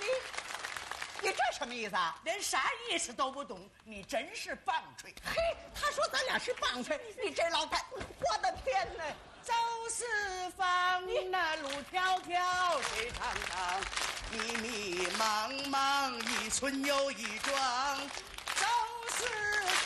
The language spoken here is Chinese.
你这什么意思啊？ 连啥意思都不懂，你真是棒槌！ 嘿，他说咱俩是棒槌，你这老太，我的天哪！ 走四方，那路迢迢，水长长，迷迷茫茫，一村又一庄。